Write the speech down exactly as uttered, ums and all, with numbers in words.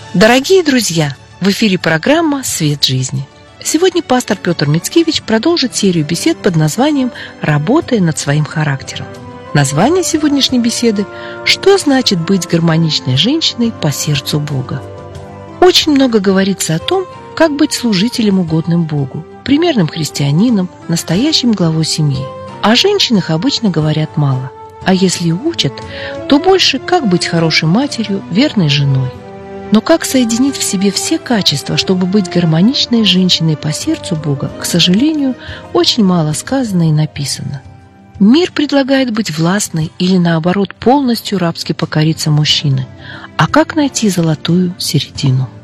Дорогие друзья, в эфире программа «Свет жизни». Сегодня пастор Петр Мицкевич продолжит серию бесед под названием «Работая над своим характером». Название сегодняшней беседы «Что значит быть гармоничной женщиной по сердцу Бога?». Очень много говорится о том, как быть служителем, угодным Богу, примерным христианином, настоящим главой семьи. О женщинах обычно говорят мало, а если и учат, то больше как быть хорошей матерью, верной женой. Но как соединить в себе все качества, чтобы быть гармоничной женщиной по сердцу Бога, к сожалению, очень мало сказано и написано. Мир предлагает быть властной или, наоборот, полностью рабски покориться мужчине. А как найти золотую середину?